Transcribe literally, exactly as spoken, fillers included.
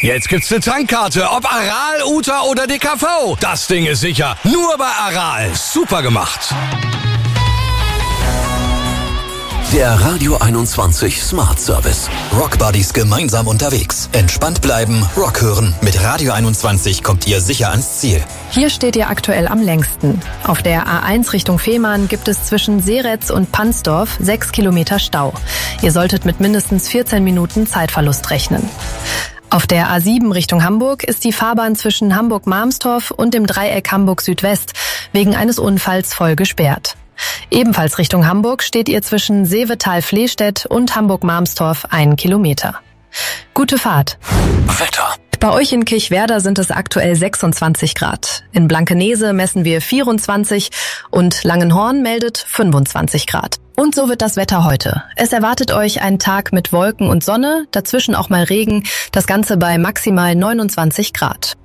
Jetzt gibt's eine Tankkarte, ob Aral, Uta oder D K V. Das Ding ist sicher. Nur bei Aral. Super gemacht. Der Radio einundzwanzig Smart Service. Rock Buddies gemeinsam unterwegs. Entspannt bleiben, Rock hören. Mit Radio einundzwanzig kommt ihr sicher ans Ziel. Hier steht ihr aktuell am längsten. Auf der A eins Richtung Fehmarn gibt es zwischen Seretz und Pansdorf sechs Kilometer Stau. Ihr solltet mit mindestens vierzehn Minuten Zeitverlust rechnen. Auf der A sieben Richtung Hamburg ist die Fahrbahn zwischen Hamburg-Marmstorf und dem Dreieck Hamburg Südwest wegen eines Unfalls voll gesperrt. Ebenfalls Richtung Hamburg steht ihr zwischen Seevetal-Flehstedt und Hamburg-Marmstorf einen Kilometer. Gute Fahrt. Wetter. Bei euch in Kirchwerder sind es aktuell sechsundzwanzig Grad. In Blankenese messen wir vierundzwanzig und Langenhorn meldet fünfundzwanzig Grad. Und so wird das Wetter heute. Es erwartet euch ein Tag mit Wolken und Sonne, dazwischen auch mal Regen, das Ganze bei maximal neunundzwanzig Grad.